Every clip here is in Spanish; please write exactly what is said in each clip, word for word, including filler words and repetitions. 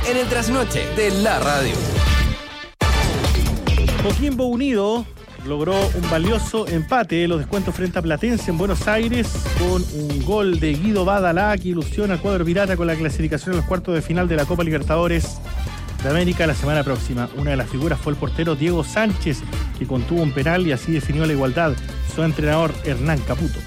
en el trasnoche de la radio. Coquimbo Unido logró un valioso empate en los descuentos frente a Platense en Buenos Aires con un gol de Guido Badalá que ilusiona al cuadro pirata con la clasificación a los cuartos de final de la Copa Libertadores de América la semana próxima. Una de las figuras fue el portero Diego Sánchez, que contuvo un penal y así definió la igualdad. Su entrenador Hernán Caputo.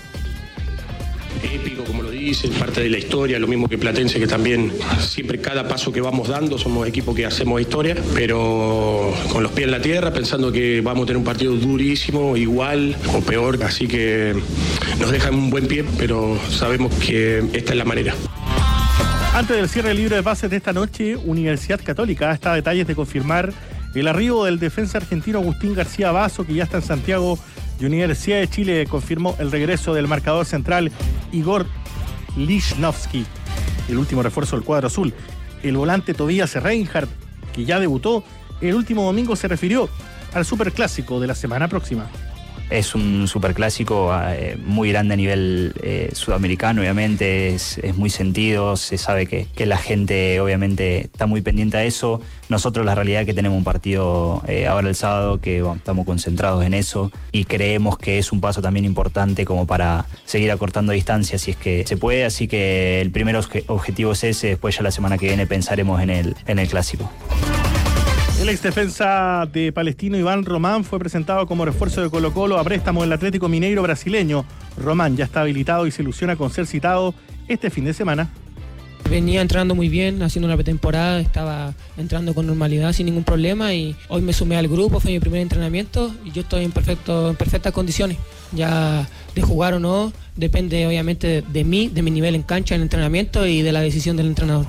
Épico, como lo dice, parte de la historia, lo mismo que Platense, que también siempre cada paso que vamos dando somos equipo que hacemos historia, pero con los pies en la tierra, pensando que vamos a tener un partido durísimo, igual o peor, así que nos dejan un buen pie, pero sabemos que esta es la manera. Antes del cierre del libro de pases de esta noche, Universidad Católica está a detalles de confirmar el arribo del defensa argentino Agustín García Basso, que ya está en Santiago, y Universidad de Chile confirmó el regreso del marcador central Igor Lichnowsky, el último refuerzo del cuadro azul. El volante Tobias Reinhardt, que ya debutó el último domingo, se refirió al superclásico de la semana próxima. Es un superclásico eh, muy grande a nivel eh, sudamericano, obviamente, es, es muy sentido, se sabe que, que la gente obviamente está muy pendiente a eso. Nosotros la realidad es que tenemos un partido eh, ahora el sábado, que bueno, estamos concentrados en eso y creemos que es un paso también importante como para seguir acortando distancias si es que se puede, así que el primer obje- objetivo es ese, después ya la semana que viene pensaremos en el, en el clásico. El exdefensa de Palestino Iván Román fue presentado como refuerzo de Colo-Colo a préstamo del Atlético Mineiro brasileño. Román ya está habilitado y se ilusiona con ser citado este fin de semana. Venía entrando muy bien, haciendo una pretemporada, estaba entrando con normalidad sin ningún problema y hoy me sumé al grupo, fue mi primer entrenamiento y yo estoy en, perfecto, en perfectas condiciones. Ya de jugar o no, depende obviamente de, de mí, de mi nivel en cancha, en entrenamiento y de la decisión del entrenador.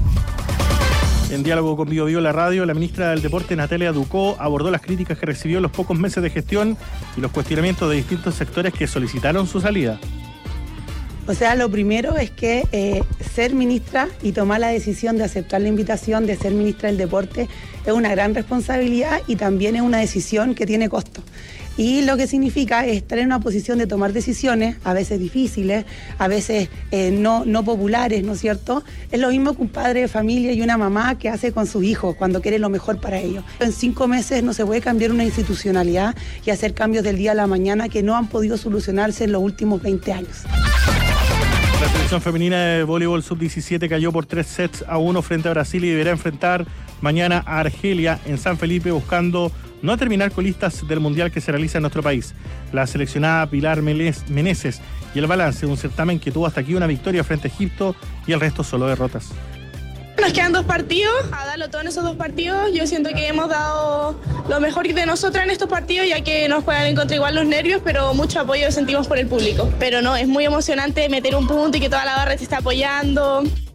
En diálogo con Bio Bio La Radio, la ministra del Deporte, Natalia Ducó, abordó las críticas que recibió en los pocos meses de gestión y los cuestionamientos de distintos sectores que solicitaron su salida. O sea, lo primero es que eh, ser ministra y tomar la decisión de aceptar la invitación de ser ministra del Deporte es una gran responsabilidad y también es una decisión que tiene costo. Y lo que significa es estar en una posición de tomar decisiones, a veces difíciles, a veces eh, no, no populares, ¿no es cierto? Es lo mismo que un padre de familia y una mamá que hace con sus hijos cuando quiere lo mejor para ellos. En cinco meses no se puede cambiar una institucionalidad y hacer cambios del día a la mañana que no han podido solucionarse en los últimos veinte años. La selección femenina de voleibol sub diecisiete cayó por tres sets a uno frente a Brasil y deberá enfrentar mañana a Argelia en San Felipe, buscando no terminar colistas del mundial que se realiza en nuestro país. La seleccionada Pilar Meneses y el balance de un certamen que tuvo hasta aquí una victoria frente a Egipto y el resto solo derrotas. Nos quedan dos partidos, a darlo todo en esos dos partidos. Yo siento que hemos dado lo mejor de nosotras en estos partidos, ya que nos pueden encontrar igual los nervios, pero mucho apoyo sentimos por el público. Pero no, es muy emocionante meter un punto y que toda la barra te está apoyando.